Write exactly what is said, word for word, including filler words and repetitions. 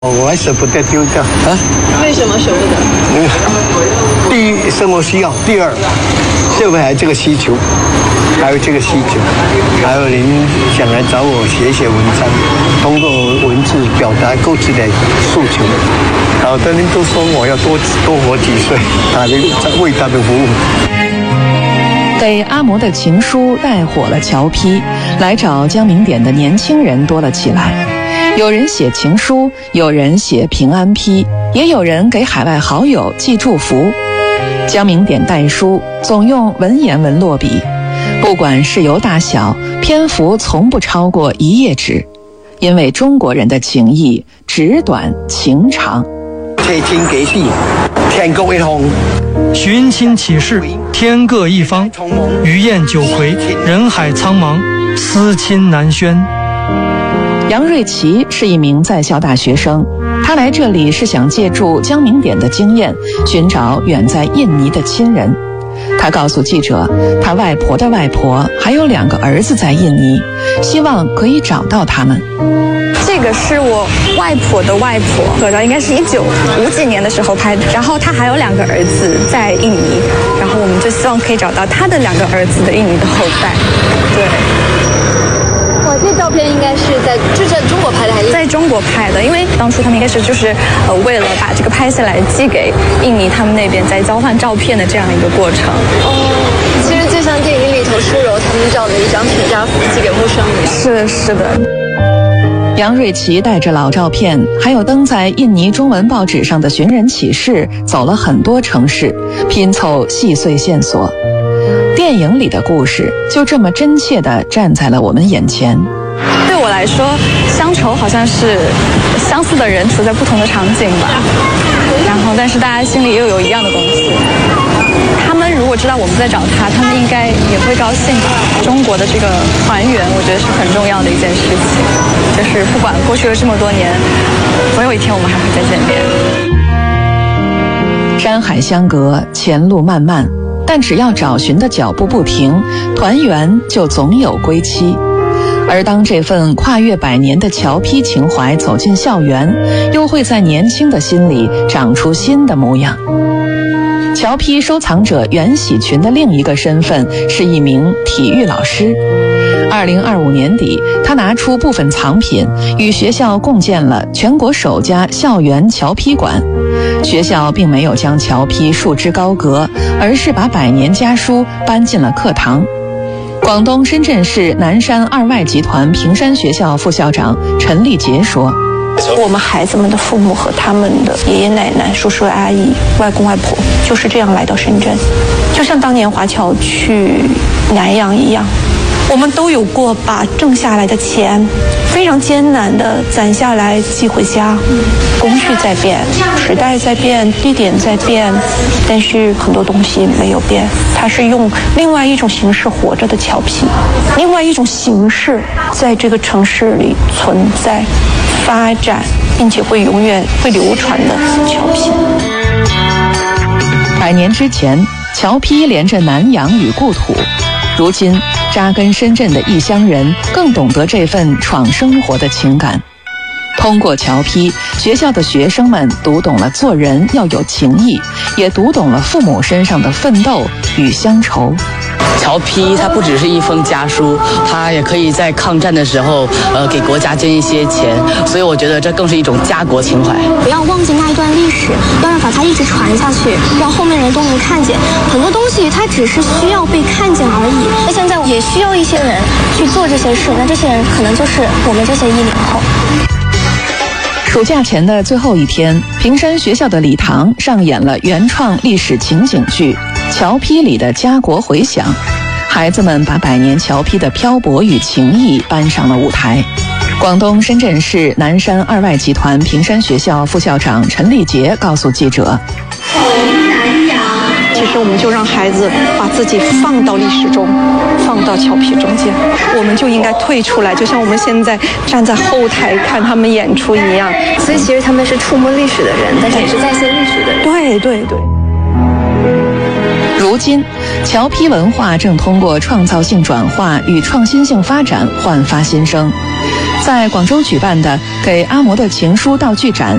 我还舍不得丢掉啊？ 为什么舍不得？ 嗯，第一，生活需要；第二，社会还有这个需求，还有这个需求，还有人想来找我写写文章，通过文字表达各自的诉求。好多人都说我要多多活几岁，啊，为他们服务。 给阿嬷的情书带火了侨批，来找江明典的年轻人多了起来。有人写情书，有人写平安批，也有人给海外好友寄祝福。江明典带书总用文言文落笔，不管事由大小，篇幅从不超过一页纸，因为中国人的情谊纸短情长。 切天给地，天各一方。 寻亲启事，天各一方。余雁九魁，人海苍茫，思亲难宣。 杨瑞琪是一名在校大学生，他来这里是想借助江明典的经验，寻找远在印尼的亲人。他告诉记者，他外婆的外婆还有两个儿子在印尼，希望可以找到他们。 这个是我外婆的外婆，合照应该是一九五几年的时候拍的。然后他还有两个儿子在印尼，然后我们就希望可以找到他的两个儿子的印尼的后代。对。 哇，这照片应该是在就在中国拍的还是？ 在中国拍的，因为当初他们应该是就是呃为了把这个拍下来寄给印尼他们那边，在交换照片的这样一个过程。 哦，其实就像电影里头舒柔他们照的一张全家福寄给陌生人。 是是的。 杨瑞琪带着老照片，还有登在印尼中文报纸上的寻人启事，走了很多城市，拼凑细碎线索。电影里的故事就这么真切地站在了我们眼前。 对我来说，乡愁好像是相似的人处在不同的场景吧，然后但是大家心里又有一样的东西。他们如果知道我们在找他，他们应该也会高兴吧。中国的这个团圆，我觉得是很重要的一件事情，就是不管过去了这么多年，总有一天我们还会再见面。 山海相隔，前路漫漫，但只要找寻的脚步不停，团圆就总有归期。而当这份跨越百年的侨批情怀走进校园，又会在年轻的心里长出新的模样。侨批收藏者袁喜群的另一个身份是一名体育老师。二零二五年底，他拿出部分藏品，与学校共建了全国首家校园侨批馆。学校并没有将侨批束之高阁，而是把百年家书搬进了课堂。广东深圳市南山二外集团平山学校副校长陈立杰说， 我们孩子们的父母和他们的爷爷奶奶、叔叔阿姨、外公外婆就是这样来到深圳，就像当年华侨去南洋一样，我们都有过把挣下来的钱非常艰难的攒下来寄回家。工序在变，时代在变，地点在变，但是很多东西没有变。它是用另外一种形式活着的侨批，另外一种形式在这个城市里存在、发展，并且会永远会流传的侨批。 百年之前，侨批连着南洋与故土，如今扎根深圳的异乡人更懂得这份闯生活的情感。通过侨批，学校的学生们读懂了做人要有情义，也读懂了父母身上的奋斗与乡愁。 侨批它不只是一封家书，它也可以在抗战的时候呃给国家捐一些钱，所以我觉得这更是一种家国情怀。 不要忘记那一段历史，要把它一直传下去，让后面人都能看见。很多东西它只是需要被看见而已，那现在也需要一些人去做这些事，那这些人可能就是我们这些一零后。 暑假前的最后一天，平山学校的礼堂上演了原创历史情景剧《侨批里的家国回响》，孩子们把百年侨批的漂泊与情谊搬上了舞台。广东深圳市南山二外集团平山学校副校长陈立杰告诉记者， 其实我们就让孩子把自己放到历史中，放到侨批中间，我们就应该退出来，就像我们现在站在后台看他们演出一样。 所以其实他们是触摸历史的人，但是也是再现历史的人。 对对对。 如今，侨批文化正通过创造性转化与创新性发展焕发新生。在广州举办的给阿嬷的情书道具展